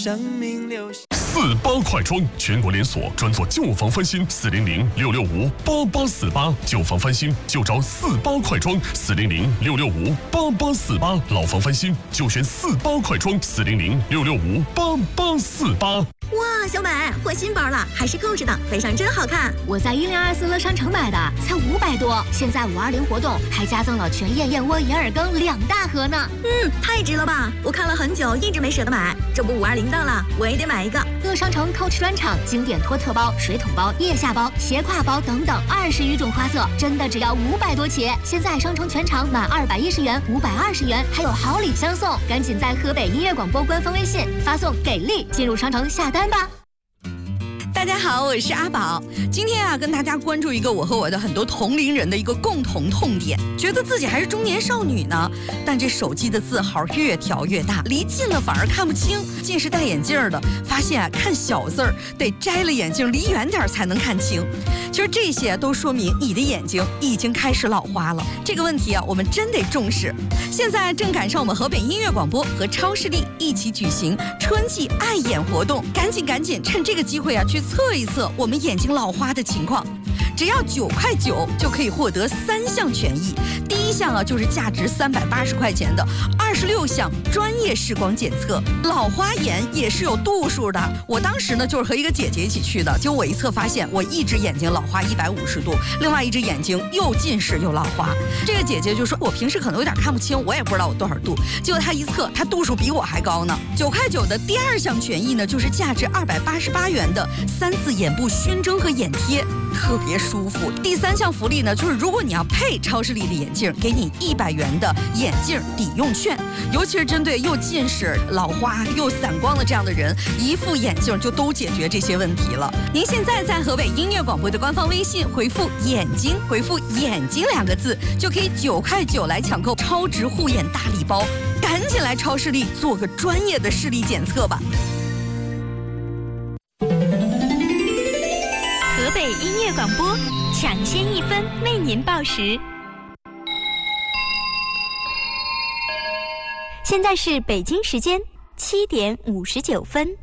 生命留下。 48快装全国连锁，专做旧房翻新，400-665-8848，旧房翻新就找48快装，400-665-8848，老房翻新就选48快装，400-665-8848。 哇，小美换新包了，还是购置的，背上真好看。 我在1024乐商城买的，才500多。现在520活动还加赠了全燕燕窝银耳羹2大盒呢。 太值了吧！我看了很久，一直没舍得买。这不520到了，我也得买一个。 乐商城 Coach 专场经典托特包、水桶包、腋下包、斜挎包等等20余种花色，真的只要500多起。现在商城全场满210元520元，还有好礼相送。赶紧在河北音乐广播官方微信发送给力进入商城下单吧。 大家好，我是阿宝。今天跟大家关注一个我和我的很多同龄人的一个共同痛点，觉得自己还是中年少女呢，但这手机的字号越调越大，离近了反而看不清。近视戴眼镜的发现看小字儿得摘了眼镜离远点才能看清。其实这些都说明你的眼睛已经开始老花了。这个问题我们真得重视。现在正赶上我们河北音乐广播和超视力一起举行春季爱眼活动，赶紧趁这个机会去测一测我们眼睛老花的情况。只要9块9就可以获得3项权益。第一项就是价值380块钱的26项专业视光检测。老花眼也是有度数的。我当时就是和一个姐姐一起去的，结果我一测发现我一只眼睛老花150度，另外一只眼睛又近视又老花。这个姐姐就说我平时可能有点看不清，我也不知道我多少度。结果她一测，她度数比我还高呢。9块9的第2项权益就是价值288元的3次眼部熏蒸和眼贴，特别舒服。第3项福利就是如果你要配超视力的眼镜，给你100元的眼镜抵用券。尤其是针对又近视、老花又散光的这样的人，一副眼镜就都解决这些问题了。您现在在河北音乐广播的官方微信回复眼睛，回复眼睛2个字，就可以9块9来抢购超值护眼大礼包。赶紧来超视力做个专业的视力检测吧。 河北音乐广播抢先1分为您报时。现在是北京时间7点59分。